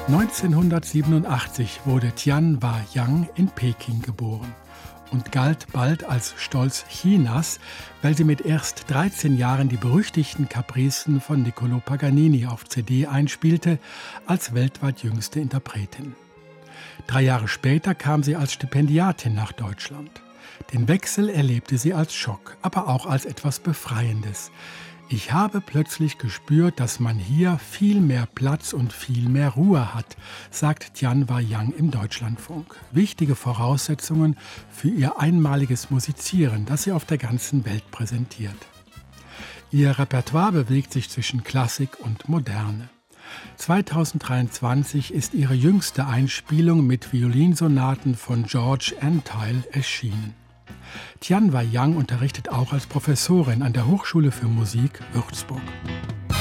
1987 wurde Tianwa Yang in Peking geboren und galt bald als Stolz Chinas, weil sie mit erst 13 Jahren die berüchtigten Capricen von Niccolò Paganini auf CD einspielte, als weltweit jüngste Interpretin. 3 Jahre später kam sie als Stipendiatin nach Deutschland. Den Wechsel erlebte sie als Schock, aber auch als etwas Befreiendes. Ich habe plötzlich gespürt, dass man hier viel mehr Platz und viel mehr Ruhe hat, sagt Tianwa Yang im Deutschlandfunk. Wichtige Voraussetzungen für ihr einmaliges Musizieren, das sie auf der ganzen Welt präsentiert. Ihr Repertoire bewegt sich zwischen Klassik und Moderne. 2023 ist ihre jüngste Einspielung mit Violinsonaten von George Antheil erschienen. Tianwa Yang unterrichtet auch als Professorin an der Hochschule für Musik Würzburg.